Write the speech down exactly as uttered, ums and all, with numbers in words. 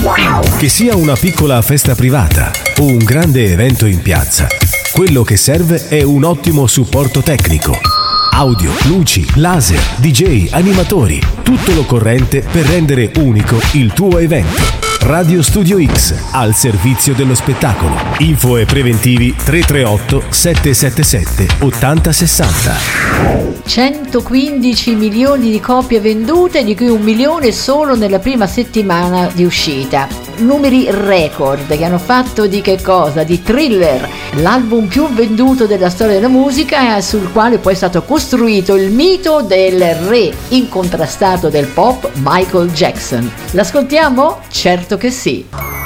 Che sia una piccola festa privata o un grande evento in piazza, quello che serve è un ottimo supporto tecnico. Audio, luci, laser, D J, animatori, tutto l'occorrente per rendere unico il tuo evento. Radio Studio X, al servizio dello spettacolo. Info e preventivi tre tre otto sette sette sette otto zero sei zero. centoquindici milioni di copie vendute, di cui un milione solo nella prima settimana di uscita. Numeri record che hanno fatto di che cosa? Di Thriller, l'album più venduto della storia della musica, sul quale poi è stato costruito il mito del re incontrastato del pop, Michael Jackson. L'ascoltiamo? Certo che sì.